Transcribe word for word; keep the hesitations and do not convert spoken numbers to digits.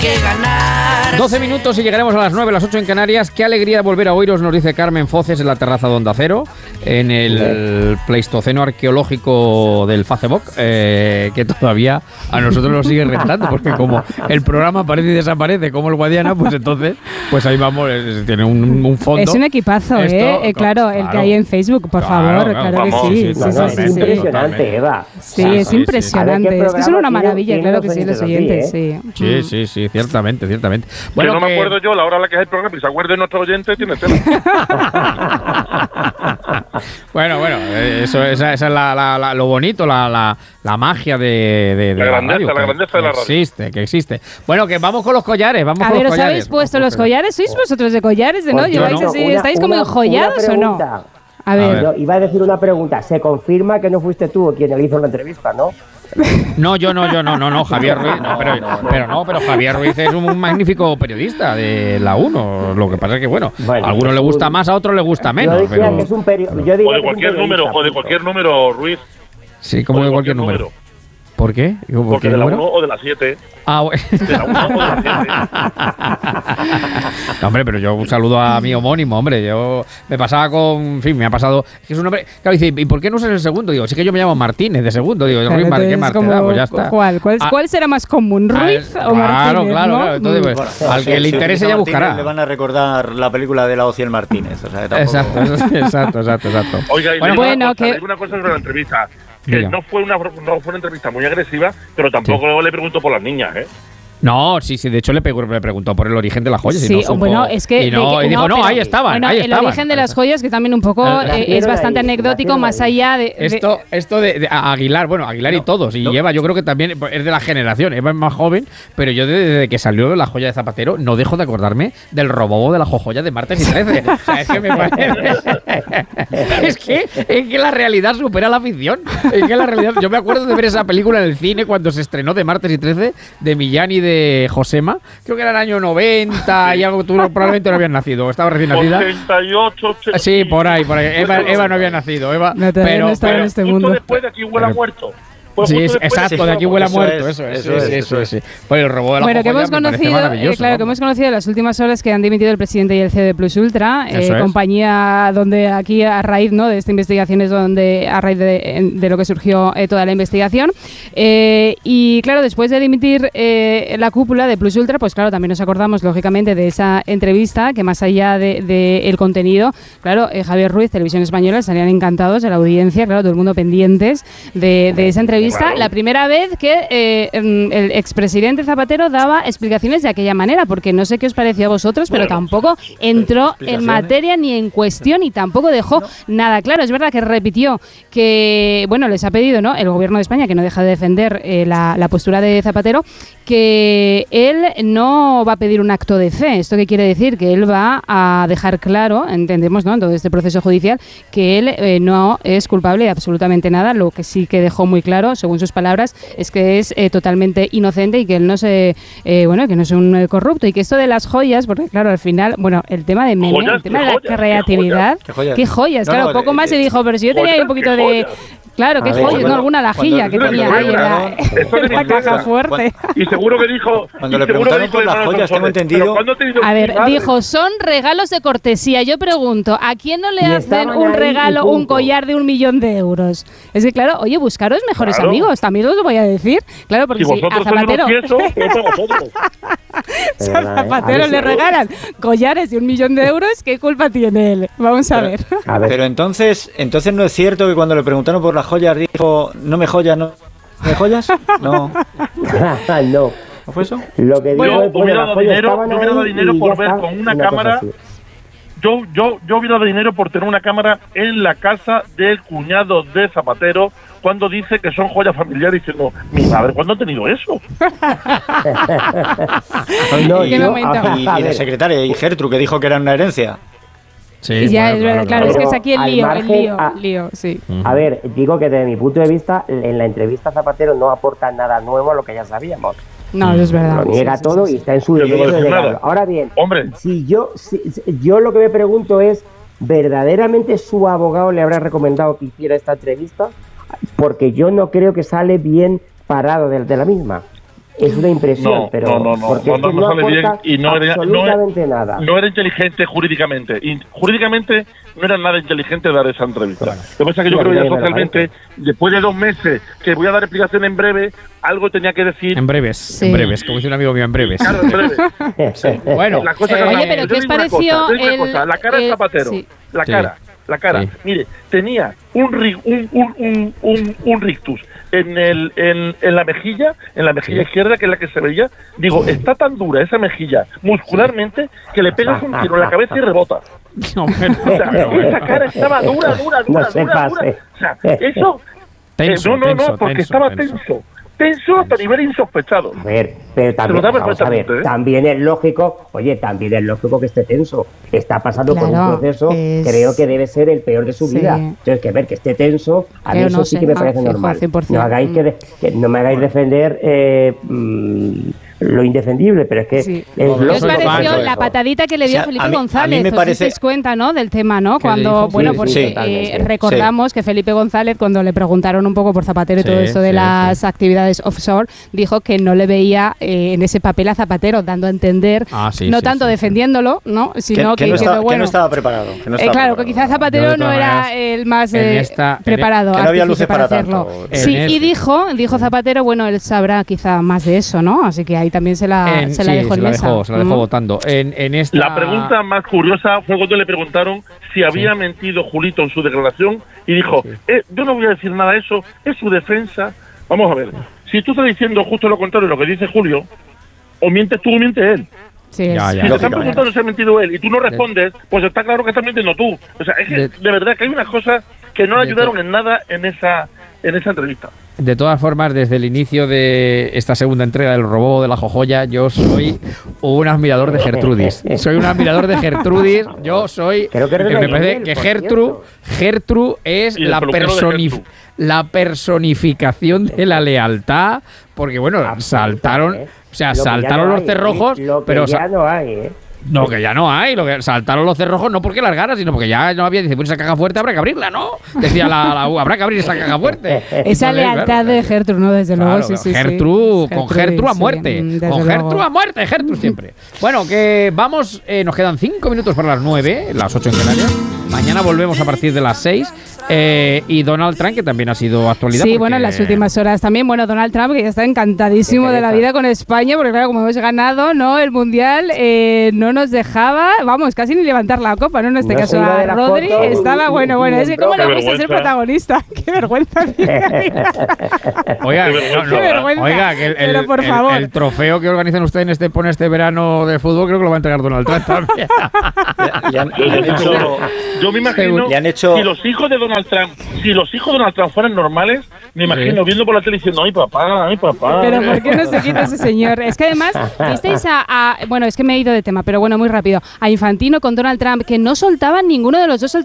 que ganar. doce minutos y llegaremos a las nueve, las ocho en Canarias. Qué alegría volver a oíros, nos dice Carmen Foces en la terraza de Onda Cero, en el Pleistoceno arqueológico del Facebook, eh, que todavía a nosotros nos sigue rentando, porque como el programa aparece y desaparece como el Guadiana, pues entonces, pues ahí vamos, es, tiene un, un fondo. Es un equipazo, Esto, ¿eh? eh claro, claro, el que hay en Facebook, por claro, favor, claro, claro vamos, que sí. sí, sí, no, no, sí, es sí, impresionante, sí. Eva. Sí, sí, es sí, impresionante. Sí. Es que son una maravilla, tiene, claro tiene que sí, los oyentes, ¿eh? sí. Sí, sí, sí, ciertamente, ciertamente. Bueno, yo no que... me acuerdo yo la hora a la que es el programa, y se acuerde nuestro oyente, tiene tela. Bueno, bueno, eso, esa, esa es la, la, la, lo bonito, la, la, la magia de, de, de la, la grandeza, radio, la que, grandeza de la radio. Que existe, que existe. Bueno, que vamos con los collares, vamos a con ver, los ¿os collares. habéis puesto los collares? ¿Sois vosotros de collares? ¿De no? Pues ¿Lleváis no. así? Una, ¿Estáis como una, enjollados una o no? A ver. a ver. Yo iba a decir una pregunta. Se confirma que no fuiste tú quien le hizo la entrevista, ¿no? No, yo no, yo no, no, no, Javier Ruiz, no, pero, pero no, pero Javier Ruiz es un magnífico periodista de la uno. Lo que pasa es que, bueno, bueno a algunos le gusta más, a otros le gusta menos. Yo pero... que es un peri- yo o de cualquier número, o de cualquier número, Ruiz. Sí, como de, de cualquier, cualquier número. número. ¿Por qué? ¿Por Porque qué de la número? uno o de la siete. Ah, bueno. De la uno o de la siete. No, hombre, pero yo un saludo a mi homónimo, hombre. Yo me pasaba con... En fin, me ha pasado... Es un nombre... Claro, dice, ¿y por qué no usas el segundo? Digo, sí que yo me llamo Martínez de segundo. Digo, claro, Ruiz Martínez, como, pues ya está. ¿Cuál? ¿Cuál, ah, ¿Cuál será más común, Ruiz ah, o Martínez? Claro, claro, ¿no? claro. Entonces, pues, bueno, al que si, le interese ya buscará. Le van a recordar la película de la Ociel Martínez. O sea, tampoco... Exacto, exacto, exacto, exacto. Oiga, y bueno, bueno una cosa, que... una cosa sobre la entrevista. Que Diga. no fue una no fue una entrevista muy agresiva, pero tampoco sí. le pregunto por las niñas, ¿eh? No, sí, sí, de hecho le, pegó, le preguntó por el origen de las joyas. Sí, y no supo, bueno, es que... Y, no, que, y dijo, no, no, pero, ahí estaban, bueno, ahí el estaban. El origen de las joyas, que también un poco eh, es bastante ahí, anecdótico, más allá de... de esto esto de, de Aguilar, bueno, Aguilar no, y todos, y no. Eva, yo creo que también es de la generación, Eva es más joven, pero yo desde, desde que salió la joya de Zapatero no dejo de acordarme del robobo de la jojoya de martes y trece. O sea, es que me parece... es, que, es que la realidad supera la ficción. Es que la realidad... Yo me acuerdo de ver esa película en el cine cuando se estrenó de martes y trece, de Millán y de Josema. Creo que era el año noventa y algo, tú probablemente no habías nacido, estaba recién nacida. ochenta y ocho, ochenta Sí, por ahí, por ahí. Eva, Eva no había nacido, Eva. No, pero no estaba en este mundo. Justo después de Aquí huele a muerto. Pues sí, es, exacto, de Aquí huele a muerto, eso es, eso es, eso es, eso es. Eso es. Pues el robot de la bueno, que hemos conocido, eh, claro, que hemos conocido en las últimas horas que han dimitido el presidente y el C E O de Plus Ultra, eh, compañía donde aquí a raíz, ¿no?, de esta investigación es donde a raíz de, de lo que surgió eh, toda la investigación. Eh, y claro, después de dimitir eh, la cúpula de Plus Ultra, pues claro, también nos acordamos lógicamente de esa entrevista que más allá de, de el contenido, claro, eh, Javier Ruiz, Televisión Española, estarían encantados de la audiencia, claro, todo el mundo pendientes de, de esa entrevista. Claro. La primera vez que eh, el expresidente Zapatero daba explicaciones de aquella manera, porque no sé qué os pareció a vosotros, pero bueno, tampoco entró en materia ni en cuestión y tampoco dejó no. nada claro. Es verdad que repitió que, bueno, les ha pedido, ¿no?, el gobierno de España, que no deja de defender eh, la, la postura de Zapatero, que él no va a pedir un acto de fe. ¿Esto qué quiere decir? Que él va a dejar claro, entendemos, ¿no?, en todo este proceso judicial, que él eh, no es culpable de absolutamente nada. Lo que sí que dejó muy claro, según sus palabras, es que es eh, totalmente inocente y que él no se eh, bueno, que no es un eh, corrupto, y que esto de las joyas, porque claro, al final, bueno, el tema de meme, joyas, el tema de la joyas, creatividad, qué joyas, qué joyas, no, claro, no, poco de, más de, se dijo, pero si yo tenía ahí un poquito de... Claro, qué joyas, no, alguna lajilla que tenía ahí en la, en la caja fuerte. Y seguro que dijo... Cuando le preguntaron por las joyas, tengo entendido... A ver, dijo, son regalos de cortesía. Yo pregunto, ¿a quién no le hacen un regalo, un collar de un millón de euros? Es que claro, oye, buscaros mejores claro. amigos, también os lo voy a decir. Claro, porque si, si a Zapatero... Si a Zapatero le regalan collares de un millón de euros, ¿qué culpa tiene él? Vamos a ver. a ver. Pero entonces, entonces no es cierto que cuando le preguntaron por las joyas dijo, no me joyas, no me joyas, no. no. ¿No fue eso? Lo que bueno, digo hubiera dado dinero, yo hubiera dado dinero por ver con una cámara. Yo, yo, yo hubiera dado dinero por tener una cámara en la casa del cuñado de Zapatero cuando dice que son joyas familiares, diciendo, mi madre, ¿cuándo ha tenido eso? no, y, yo, y, y la secretaria, y Gertrude, que dijo que era una herencia. Sí, y ya bueno, es verdad, claro, claro, es que es aquí el lío, margen, el lío, a, el lío, sí. A ver, digo que desde mi punto de vista, en la entrevista Zapatero no aporta nada nuevo a lo que ya sabíamos. No, eso es verdad. Lo niega sí, todo sí, sí, y está en su derecho de negarlo. Ahora bien, hombre, si yo, si, yo lo que me pregunto es, ¿verdaderamente su abogado le habrá recomendado que hiciera esta entrevista? Porque yo no creo que sale bien parado de, de la misma. es una impresión, no, pero no, no, no, porque no, es que no, no, no sale bien aporta y no era, absolutamente no, nada. No era inteligente jurídicamente. Y jurídicamente no era nada inteligente dar esa entrevista. Claro. Lo que pasa es que yo creo que ya socialmente, después de dos meses, que voy a dar explicación en breve, algo tenía que decir. En breves, sí. en breves, como dice un amigo mío, en breves. Claro, en breves. Sí. Bueno, la cosa eh, que oye, pero ¿qué os pareció cosa, el, cosa, la cara el, de Zapatero, sí. la sí. cara, la cara. Sí. Mire, tenía un, un, un, un, un, un rictus en, el, en, en la mejilla, en la mejilla sí. izquierda, que es la que se veía. Digo, está tan dura esa mejilla muscularmente que le pegas un tiro en la cabeza y rebota. No, pero, o sea, no, esa cara estaba dura, dura, dura, no dura, dura. O sea, eso... Tenso, eh, no, no, tenso, no, porque tenso, estaba tenso. tenso. Tenso hasta nivel insospechado. A ver, pero también, vamos a ver, ¿eh? también es lógico, oye, también es lógico que esté tenso. Está pasando claro, por un proceso, es... creo que debe ser el peor de su sí. vida. Entonces, que ver que esté tenso, a mí eso no sí sé. que me parece ah, normal. cien por ciento. No hagáis que, de, que no me hagáis defender eh, mmm, lo indefendible, pero es que sí. es no, ¿Qué os pareció la patadita que le dio o sea, Felipe a mí, González? A mí me parece... ¿Os dais cuenta, no, del tema, no? Cuando, bueno, sí, porque sí, eh, recordamos sí. que Felipe González, cuando le preguntaron un poco por Zapatero y sí, todo esto de sí, las sí. actividades offshore, dijo que no le veía eh, en ese papel a Zapatero, dando a entender, ah, sí, no sí, tanto sí. defendiéndolo, ¿no? Sino que, que, que, no que, estaba, bueno, que no estaba preparado. Que no estaba eh, claro, preparado. que quizás Zapatero no era el más eh, esta, preparado que no había luces para, para hacerlo. Tanto. Sí, y dijo, dijo Zapatero, bueno, él sabrá quizá más de eso, ¿no? Así que ahí también se la, en, se la sí, dejó se en la mesa. Dejó, se la dejó mm. votando. En, en esta... La pregunta más curiosa fue cuando le preguntaron si había sí. mentido Julito en su declaración y dijo, sí. eh, yo no voy a decir nada de eso, es su defensa. Vamos a ver, si tú estás diciendo justo lo contrario de lo que dice Julio, o mientes tú o miente él. Sí, ya, ya, si te están preguntando si ha mentido él y tú no respondes, pues está claro que estás mintiendo tú. O sea, es que de, de verdad que hay unas cosas que no ayudaron en nada en esa en esa entrevista. De todas formas, desde el inicio de esta segunda entrega del Robobo de la Jojoya, yo soy un admirador de Gertrudis. Soy un admirador de Gertrudis. Yo soy... Creo que me parece que Gertrude, Gertrude es la, personif la personificación de la lealtad, porque bueno, saltaron... O sea, lo saltaron no los hay, cerrojos, lo que pero ya no hay, ¿eh? No, que ya no hay, lo que saltaron los cerrojos no porque las ganas, sino porque ya no había, dice, pues esa caja fuerte habrá que abrirla, ¿no? Decía la, la U, habrá que abrir esa caja fuerte. Esa lealtad claro, de Gertrude, ¿no? Desde claro, luego, sí, sí, Gertrude, sí. con Gertrude a muerte, sí, con Gertrude a muerte, Gertrude siempre. Bueno, que vamos, eh, nos quedan cinco minutos para las nueve, las ocho en Canarias. Mañana volvemos a partir de las seis. Eh, y Donald Trump, que también ha sido actualidad. Sí, porque... bueno, en las últimas horas también. Bueno, Donald Trump, que ya está encantadísimo de la vida con España, porque claro, como hemos ganado, ¿no? El Mundial eh, no nos dejaba, vamos, casi ni levantar la copa, ¿no? En este no caso a Rodri foto, estaba, y, bueno, y, bueno, y es que cómo le gusta ser protagonista. ¡Qué vergüenza! Oiga, no, no, qué vergüenza. Oiga, que el, el, Pero, por el, favor. el, el trofeo que organizan ustedes en este, pone este verano de fútbol, creo que lo va a entregar Donald Trump también. le, le han, le han hecho, yo me imagino, le han hecho... si los hijos de Donald Trump, si los hijos de Donald Trump fueran normales, me imagino sí. viendo por la tele diciendo, ay papá, ay papá. Pero ¿por qué no se quita ese señor? Es que además, visteis a, a, bueno, es que me he ido de tema, pero bueno, muy rápido, a Infantino con Donald Trump, que no soltaban ninguno de los dos